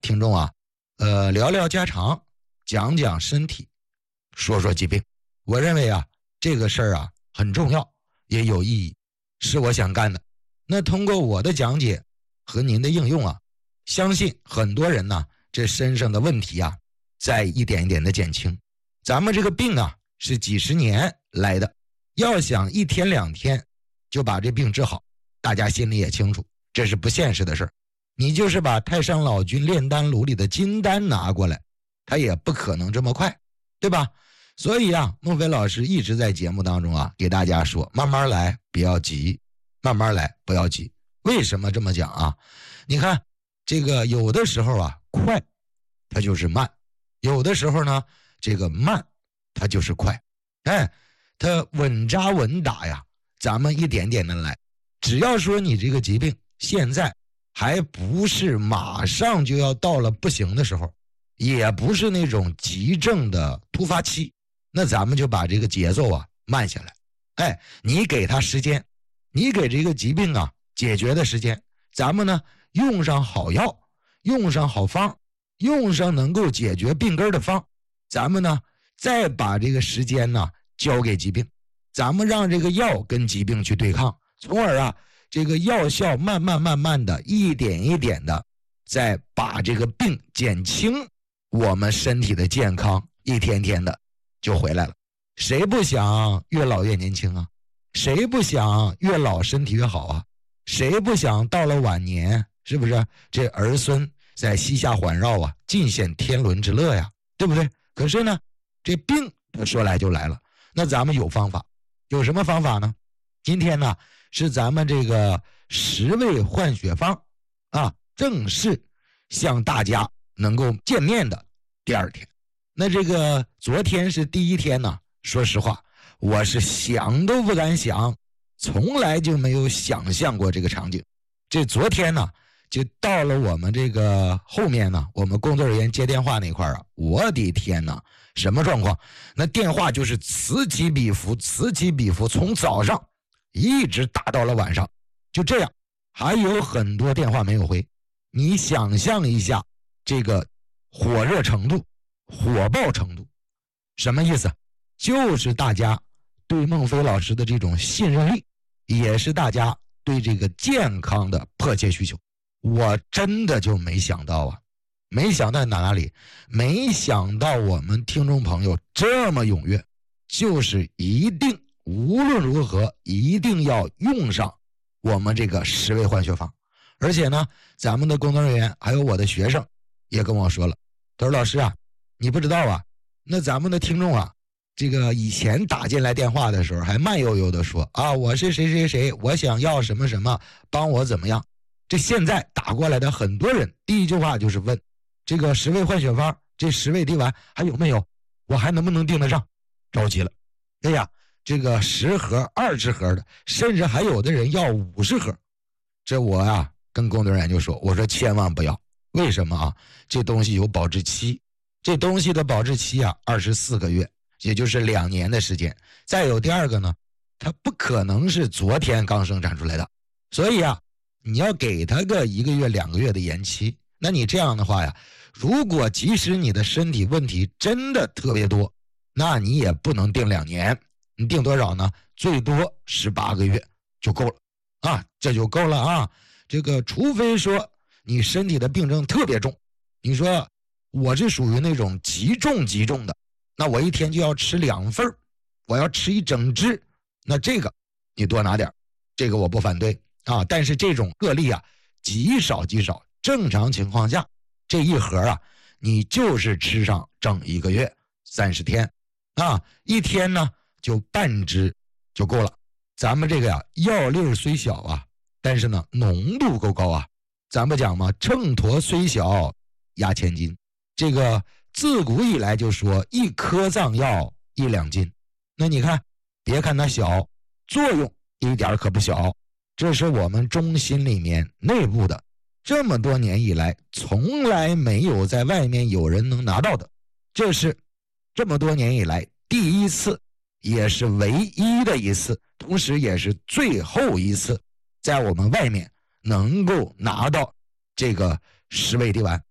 听众啊，聊聊家常，讲讲身体，说说疾病。我认为啊，这个事儿啊很重要，也有意义，是我想干的。那通过我的讲解和您的应用啊，相信很多人呢，这身上的问题啊，在一点一点的减轻。咱们这个病啊，是几十年来的，要想一天两天就把这病治好，大家心里也清楚，这是不现实的事儿。你就是把太上老君炼丹炉里的金丹拿过来，他也不可能这么快，对吧？所以啊，孟非老师一直在节目当中啊，给大家说，慢慢来，不要急，慢慢来，不要急。为什么这么讲啊？你看，这个有的时候啊，快，它就是慢；有的时候呢，这个慢，它就是快。哎，它稳扎稳打呀，咱们一点点的来。只要说你这个疾病现在还不是马上就要到了不行的时候，也不是那种急症的突发期，那咱们就把这个节奏啊慢下来。哎，你给他时间，你给这个疾病啊解决的时间，咱们呢用上好药，用上好方，用上能够解决病根的方，咱们呢再把这个时间呢交给疾病，咱们让这个药跟疾病去对抗，从而啊这个药效慢慢的一点一点的再把这个病减轻，我们身体的健康一天天的就回来了。谁不想越老越年轻啊？谁不想越老身体越好啊？谁不想到了晚年，是不是这儿孙在膝下环绕啊，尽显天伦之乐呀，对不对？可是呢，这病说来就来了，那咱们有方法。有什么方法呢？今天呢是咱们这个10味换血方啊，正式向大家能够见面的第2天。那这个昨天是第1天呢，说实话我是想都不敢想，从来就没有想象过这个场景。这昨天呢就到了我们这个后面呢，我们工作人员接电话那块啊，我的天哪，什么状况？那电话就是此起彼伏，此起彼伏，从早上一直打到了晚上，就这样，还有很多电话没有回。你想象一下这个火热程度，火爆程度，什么意思？就是大家对孟非老师的这种信任力，也是大家对这个健康的迫切需求。我真的就没想到啊，没想到哪里，没想到我们听众朋友这么踊跃，就是一定无论如何一定要用上我们这个10味换血方。而且呢，咱们的工作人员还有我的学生也跟我说了，他说老师啊，你不知道啊，那咱们的听众啊，这个以前打进来电话的时候还慢悠悠的说啊，我是谁谁谁，我想要什么什么，帮我怎么样。这现在打过来的很多人第一句话就是问，这个10味换血方，这10味滴丸还有没有，我还能不能订得上？着急了，哎呀，这个10盒20盒的，甚至还有的人要50盒。这我啊跟工作人员就说，我说千万不要。为什么啊？这东西有保质期，这东西的保质期啊24个月，也就是2年的时间。再有第二个呢，它不可能是昨天刚生产出来的，所以啊你要给他个1个月2个月的延期。那你这样的话呀，如果即使你的身体问题真的特别多，那你也不能定2年，你定多少呢？最多18个月就够了啊，这就够了啊。这个除非说你身体的病症特别重，你说我是属于那种极重的，那我一天就要吃2份，我要吃1整只，那这个你多拿点，这个我不反对啊。但是这种个例啊极少，正常情况下这一盒啊你就是吃上整1个月30天啊，一天呢就半只就够了。咱们这个呀药粒虽小啊，但是呢浓度够高啊。咱不讲嘛，秤砣虽小压千斤，这个自古以来就说1颗藏药1两金。那你看，别看它小，作用一点可不小。这是我们中心里面内部的，这么多年以来从来没有在外面有人能拿到的，这是这么多年以来第一次，也是唯一的一次，同时也是最后一次在我们外面能够拿到这个10味滴丸。